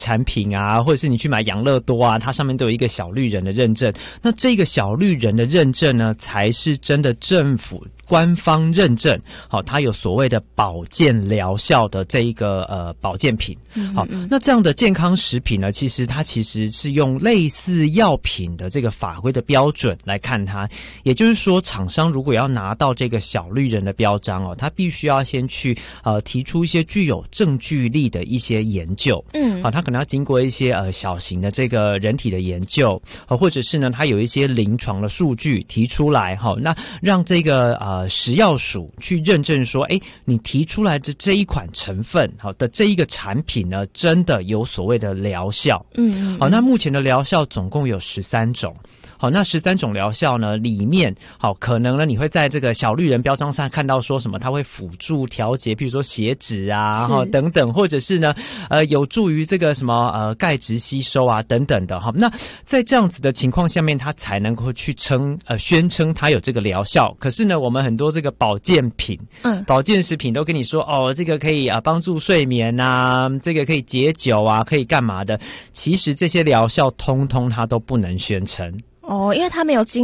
产品啊，或者是你去买养乐多啊，它上面都有一个小绿人的认证。那这个小绿人的认证呢，才是真的政府官方认证，好，它有所谓的保健疗效的这一个保健品。好，那这样的健康食品呢，其实是用类似药品的这个法规的标准来看它，也就是说，厂商如果要拿到这个小绿人的标章哦，它必须要先去提出一些具有证据力的一些研究。好，它可能要经过一些小型的这个人体的研究，或者是呢，它有一些临床的数据提出来，好，那让这个食药署去认证说，你提出来的这一款成分好的这一个产品呢，真的有所谓的疗效。好，那目前的疗效总共有13种。好，那13种疗效呢，里面好可能呢，你会在这个小绿人标章上看到说什么，它会辅助调节，譬如说血脂啊，等等，或者是呢，有助于这个什么钙质吸收啊等等的哈。那在这样子的情况下面，它才能够去宣称它有这个疗效。可是呢，我们很多这个保健品，保健食品都跟你说哦，这个可以帮助睡眠啊，这个可以解酒啊，可以干嘛的？其实这些疗效通通它都不能宣称。 因为它没有经